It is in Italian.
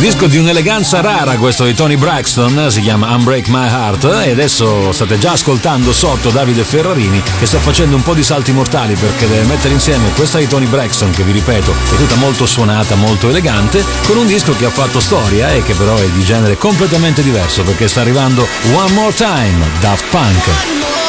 Disco di un'eleganza rara questo di Toni Braxton, si chiama Unbreak My Heart, e adesso state già ascoltando sotto Davide Ferrarini che sta facendo un po' di salti mortali perché deve mettere insieme questa di Toni Braxton, che vi ripeto è tutta molto suonata, molto elegante, con un disco che ha fatto storia e che però è di genere completamente diverso perché sta arrivando One More Time, Daft Punk.